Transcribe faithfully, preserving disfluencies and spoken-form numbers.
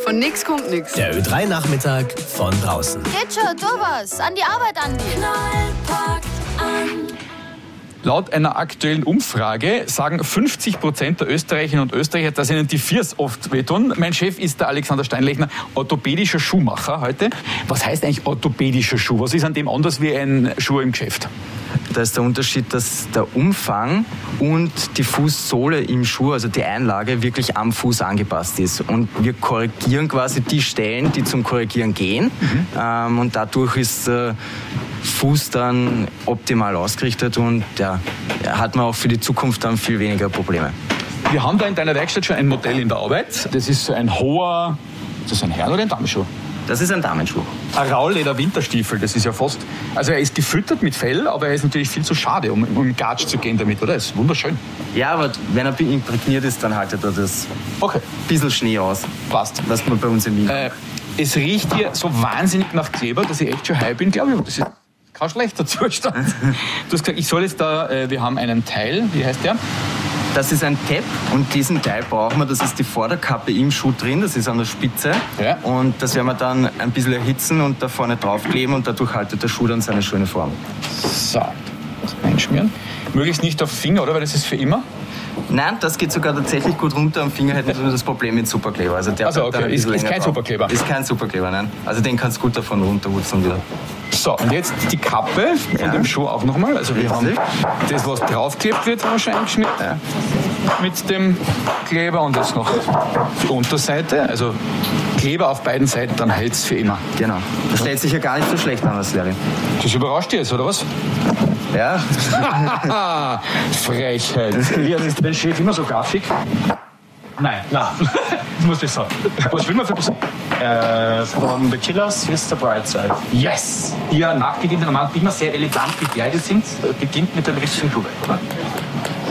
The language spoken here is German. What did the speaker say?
von nix kommt nix. Der Ö drei Nachmittag von draußen. Geht schon, tu was. An die Arbeit, Andi. Knall packt an. Laut einer aktuellen Umfrage sagen fünfzig Prozent der Österreicherinnen und Österreicher, dass ihnen die Viers oft wehtun. Mein Chef ist der Alexander Steinlechner, orthopädischer Schuhmacher heute. Was heißt eigentlich orthopädischer Schuh? Was ist an dem anders wie ein Schuh im Geschäft? Da ist der Unterschied, dass der Umfang und die Fußsohle im Schuh, also die Einlage, wirklich am Fuß angepasst ist. Und wir korrigieren quasi die Stellen, die zum Korrigieren gehen. Mhm. Ähm, und dadurch ist der Fuß dann optimal ausgerichtet und ja, hat man auch für die Zukunft dann viel weniger Probleme. Wir haben da in deiner Werkstatt schon ein Modell in der Arbeit. Das ist so ein hoher, ist das ein Herren- oder ein Damenschuh? Das ist ein Damenschuh. Ein Raulleder-Winterstiefel, das ist ja fast... Also er ist gefüttert mit Fell, aber er ist natürlich viel zu schade, um, um im Gatsch zu gehen damit, oder? Er ist wunderschön. Ja, aber wenn er imprägniert ist, dann haltet er das okay. bisschen Schnee aus. Passt. Was man bei uns im Wien äh, Es riecht hier so wahnsinnig nach Kleber, dass ich echt schon high bin, glaube ich. Das ist kein schlechter Zustand. Du hast gesagt, ich soll jetzt da... Äh, wir haben einen Teil, wie heißt der? Das ist ein Tab und diesen Teil brauchen wir, das ist die Vorderkappe im Schuh drin, das ist an der Spitze. Ja. Und das werden wir dann ein bisschen erhitzen und da vorne draufkleben und dadurch haltet der Schuh dann seine schöne Form. So, das einschmieren. Möglichst nicht auf Finger, oder? Weil das ist für immer. Nein, das geht sogar tatsächlich gut runter. Am Finger hätten wir das Problem mit Superkleber. Also der also okay, ist, ist kein drauf. Superkleber? Ist kein Superkleber, nein. Also den kannst du gut davon runterwurzeln wieder. So, und jetzt die Kappe von ja. dem Schuh auch nochmal. Also wir haben das, was draufgeklebt wird, haben wir schon eingeschnitten. Ja. Mit dem Kleber und jetzt noch die Unterseite. Also Kleber auf beiden Seiten, dann hält es für immer. Genau. Das stellt sich ja gar nicht so schlecht an, was Larry. Das überrascht dich jetzt, oder was? Ja. Frechheit. Elias, ist dein Chef immer so gaffig? Nein, nein. Das muss ich sagen. Was will man für Person? Äh, von The Killers ist The Bright Side. Yes! Die ja nachgedient, normal immer sehr elegant gekleidet sind, beginnt mit dem richtigen Schuhwerk, oder?